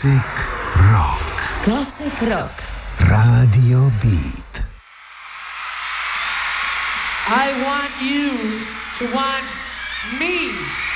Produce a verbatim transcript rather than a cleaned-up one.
Classic Rock. Classic Rock. Radio Beat. I want you to want me.